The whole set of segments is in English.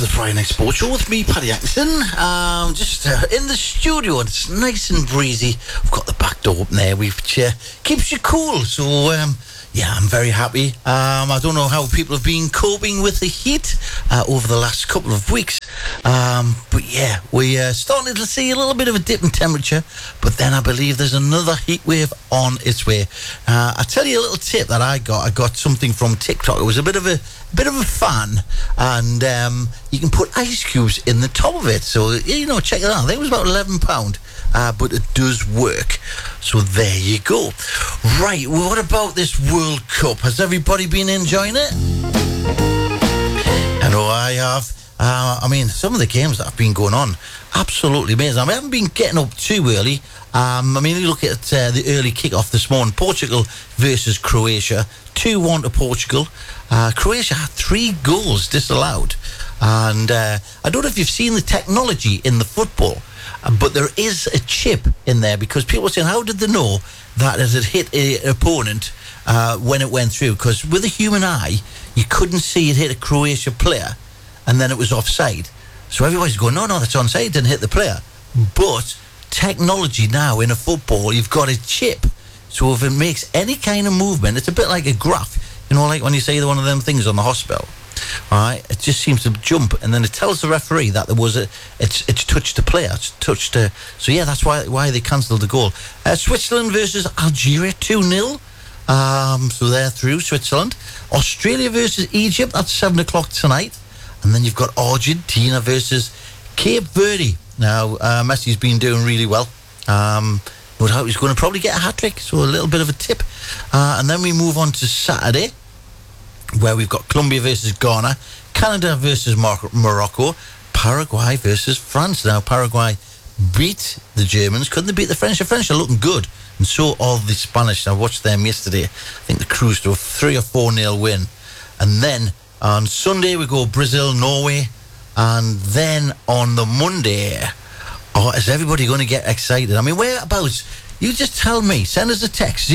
the Friday Night Sports Show with me, Paddy Atkinson. Just in the studio, and it's nice and breezy. We've got the back door open there, which keeps you cool. So, yeah, I'm very happy. I don't know how people have been coping with the heat over the last couple of weeks. But yeah, we're starting to see a little bit of a dip in temperature. But then I believe there's another heat wave on its way. I'll tell you a little tip that I got. I got something from TikTok. It was a bit of a fan, and you can put ice cubes in the top of it. So, you know, check it out. I think it was about £11, but it does work. So there you go. Right, well, what about this World Cup? Has everybody been enjoying it? I know I have. I mean, some of the games that have been going on, absolutely amazing. I haven't been getting up too early. I mean, you look at the early kick-off this morning. Portugal versus Croatia. 2-1 to Portugal. Croatia had 3 goals disallowed. And I don't know if you've seen the technology in the football, but there is a chip in there, because people are saying, how did they know that it had hit an opponent when it went through? Because with a human eye, you couldn't see it hit a Croatia player, and then it was offside. So everybody's going, no, that's onside, it didn't hit the player. But technology now in a football, you've got a chip. So if it makes any kind of movement, it's a bit like a graph. You know, like when you say one of them things on the hospital. All right, it just seems to jump, and then it tells the referee that there was it's touched the player. It's touched. So yeah, that's why they cancelled the goal. Switzerland versus Algeria, 2-0. So they're through, Switzerland. Australia versus Egypt, that's 7 o'clock tonight. And then you've got Argentina versus Cape Verde. Now, Messi's been doing really well. No doubt he's going to probably get a hat-trick, so a little bit of a tip. And then we move on to Saturday, where we've got Colombia versus Ghana, Canada versus Morocco, Paraguay versus France. Now, Paraguay beat the Germans. Couldn't they beat the French? The French are looking good, and so are the Spanish. I watched them yesterday. I think they cruised to a 3 or 4-0 win. And then on Sunday, we go Brazil, Norway. And then on the Monday, is everybody going to get excited? I mean, whereabouts? You just tell me. Send us a text,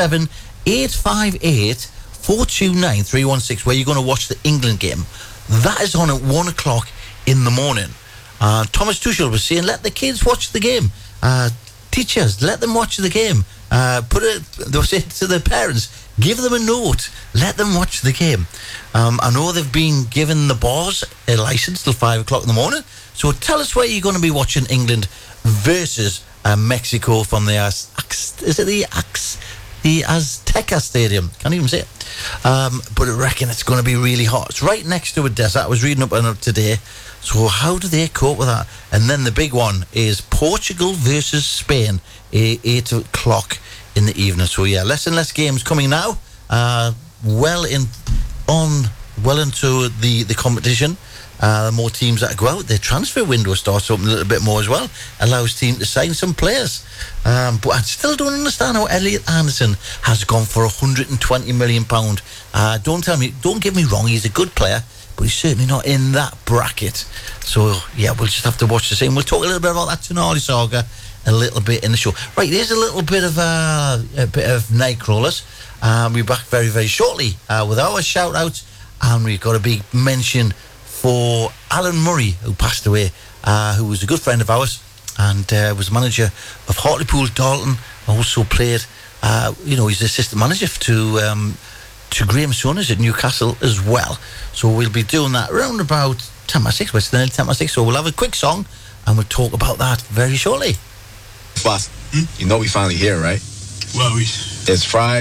07858 429 316, where you're going to watch the England game. That is on at 1 o'clock in the morning. Thomas Tuchel was saying, let the kids watch the game. Teachers, let them watch the game. They'll say to their parents, give them a note, let them watch the game. I know they've been given the bars a license till 5 o'clock in the morning. So tell us where you're going to be watching England versus Mexico from the the Azteca Stadium. Can't even say it. But I reckon it's going to be really hot. It's right next to a desert. I was reading up on it today. So how do they cope with that? And then the big one is Portugal versus Spain, 8 o'clock in the evening. So yeah, less and less games coming now. Well into the competition. More teams that go out. Their transfer window starts open a little bit more as well. Allows teams to sign some players. But I still don't understand how Elliot Anderson has gone for £120 million. Don't get me wrong, he's a good player, but he's certainly not in that bracket. So yeah, we'll just have to watch the same. We'll talk a little bit about that Tonali saga a little bit in the show. Right, here's a little bit of Nightcrawlers. We'll be back very, very shortly with our shout outs, and we've got a big mention for Alan Murray, who passed away, who was a good friend of ours, and was manager of Hartlepool Dalton. Also played, he's assistant manager to Graham Souness at Newcastle as well. So we'll be doing that around about 6:10. We're still at 6:10. So we'll have a quick song, and we'll talk about that very shortly. Boss, you know we finally here, right? Well, it's Friday.